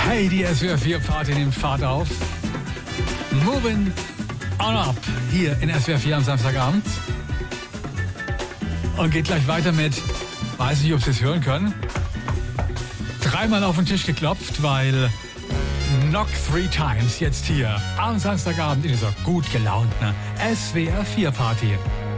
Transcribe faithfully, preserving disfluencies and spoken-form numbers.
Hey, die S W R vier Party nimmt Fahrt auf. Moving on up hier in S W R vier am Samstagabend. Und geht gleich weiter mit, weiß nicht, ob Sie es hören können, dreimal auf den Tisch geklopft, weil Knock Three Times jetzt hier am Samstagabend in dieser gut gelaunten S W R vier Party.